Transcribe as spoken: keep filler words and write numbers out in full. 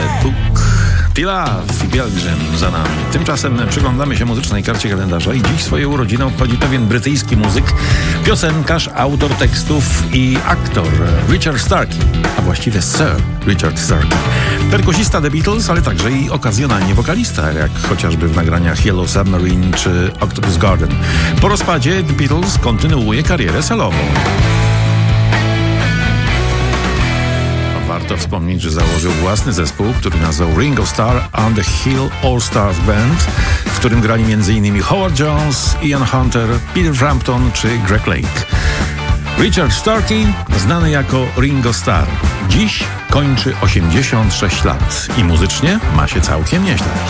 Book. Pilaf i Pielgrzym za nami. Tymczasem przyglądamy się muzycznej karcie kalendarza i dziś swoje urodziny obchodzi pewien brytyjski muzyk, piosenkarz, autor tekstów i aktor Richard Starkey, a właściwie Sir Richard Starkey. Perkusista The Beatles, ale także i okazjonalnie wokalista, jak chociażby w nagraniach Yellow Submarine czy Octopus Garden. Po rozpadzie The Beatles kontynuuje karierę solową. Warto wspomnieć, że założył własny zespół, który nazwał Ringo Starr and the Hill All Stars Band, w którym grali m.in. Howard Jones, Ian Hunter, Peter Frampton czy Greg Lake. Richard Starkey, znany jako Ringo Starr, dziś kończy osiemdziesiąt sześć lat i muzycznie ma się całkiem nieźle.